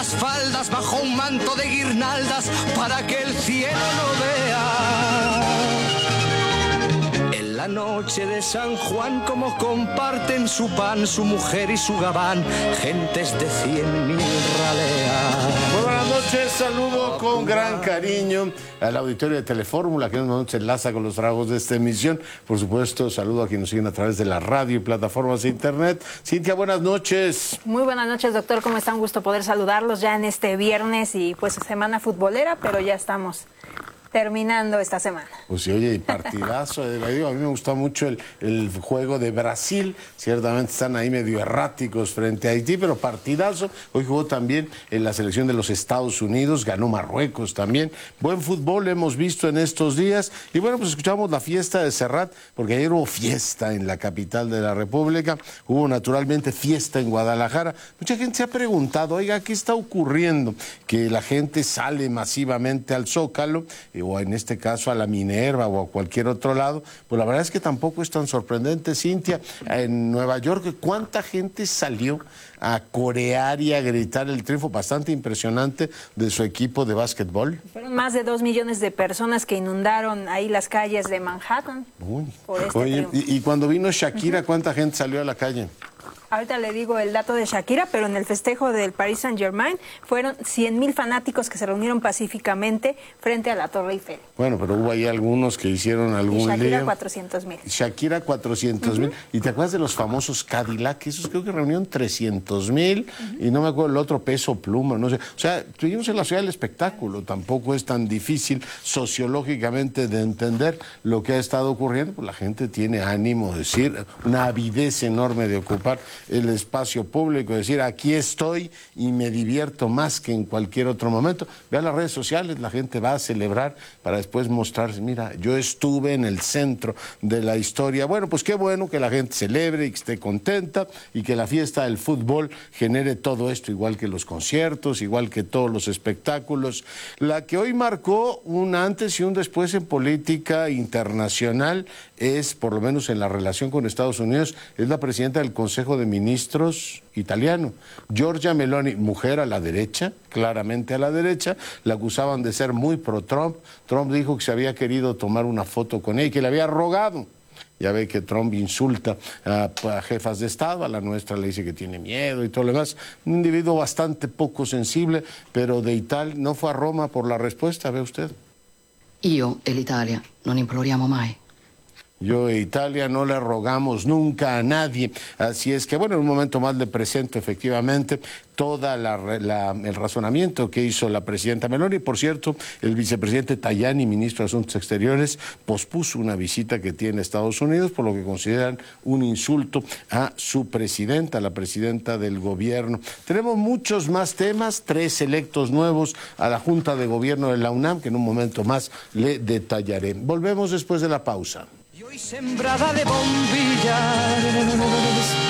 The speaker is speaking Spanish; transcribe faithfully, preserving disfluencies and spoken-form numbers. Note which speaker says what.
Speaker 1: las faldas bajo un manto de guirnaldas para que el cielo no vea. En la noche de San Juan, como comparten su pan, su mujer y su gabán, gentes de cien mil raleas.
Speaker 2: Muy buenas noches, saludo con gran cariño al auditorio de Telefórmula, que nos enlaza con los trabajos de esta emisión. Por supuesto, saludo a quienes nos siguen a través de la radio y plataformas de internet. Cintia, buenas noches.
Speaker 3: Muy buenas noches, doctor. ¿Cómo está? Un gusto poder saludarlos ya en este viernes y pues semana futbolera, pero ya estamos terminando esta semana.
Speaker 2: Pues sí, oye, y partidazo. eh, digo, a mí me gustó mucho el, el juego de Brasil. Ciertamente están ahí medio erráticos frente a Haití, pero partidazo. Hoy jugó también en la selección de los Estados Unidos, ganó Marruecos también. Buen fútbol hemos visto en estos días. Y bueno, pues escuchamos la fiesta de Serrat, porque ayer hubo fiesta en la capital de la República. Hubo naturalmente fiesta en Guadalajara. Mucha gente se ha preguntado, oiga, ¿qué está ocurriendo? Que la gente sale masivamente al Zócalo, o en este caso a la Minerva o a cualquier otro lado. Pues la verdad es que tampoco es tan sorprendente, Cintia. En Nueva York, ¿cuánta gente salió a corear y a gritar el triunfo bastante impresionante de su equipo de básquetbol?
Speaker 3: Fueron más de dos millones de personas que inundaron ahí las calles de Manhattan.
Speaker 2: Uy.
Speaker 3: Por este
Speaker 2: Oye, y, y cuando vino Shakira, ¿cuánta gente salió a la calle?
Speaker 3: Ahorita le digo el dato de Shakira, pero en el festejo del Paris Saint-Germain fueron cien mil fanáticos que se reunieron pacíficamente frente a la Torre Eiffel.
Speaker 2: Bueno, pero hubo ahí algunos que hicieron algún
Speaker 3: y Shakira
Speaker 2: lío.
Speaker 3: cuatrocientos mil.
Speaker 2: Shakira cuatrocientos mil. Uh-huh. ¿Y te acuerdas de los famosos Cadillac? Esos creo que reunieron trescientos mil. Uh-huh. Y no me acuerdo el otro, Peso Pluma, no sé. O sea, estuvimos en la ciudad del espectáculo. Tampoco es tan difícil sociológicamente de entender lo que ha estado ocurriendo. Pues la gente tiene ánimo de decir, una avidez enorme de ocupar el espacio público, decir, aquí estoy y me divierto más que en cualquier otro momento. Vean las redes sociales, la gente va a celebrar para después mostrarse, mira, yo estuve en el centro de la historia. Bueno, pues qué bueno que la gente celebre y que esté contenta y que la fiesta del fútbol genere todo esto, igual que los conciertos, igual que todos los espectáculos. La que hoy marcó un antes y un después en política internacional es, por lo menos en la relación con Estados Unidos, es la presidenta del Consejo de Ministros italiano, Giorgia Meloni, mujer a la derecha, claramente a la derecha, la acusaban de ser muy pro-Trump. Trump dijo que se había querido tomar una foto con ella y que le había rogado. Ya ve que Trump insulta a, a jefas de Estado, a la nuestra le dice que tiene miedo y todo lo demás. Un individuo bastante poco sensible, pero de Italia no fue a Roma por la respuesta, ve usted.
Speaker 4: Io e l'Italia non imploriamo mai.
Speaker 2: Yo e Italia no le rogamos nunca a nadie. Así es que, bueno, en un momento más le presento efectivamente todo el razonamiento que hizo la presidenta Meloni. Por cierto, el vicepresidente Tajani, ministro de Asuntos Exteriores, pospuso una visita que tiene a Estados Unidos por lo que consideran un insulto a su presidenta, la presidenta del gobierno. Tenemos muchos más temas, tres electos nuevos a la Junta de Gobierno de la UNAM, que en un momento más le detallaré. Volvemos después de la pausa.
Speaker 1: Y hoy sembrada de bombillas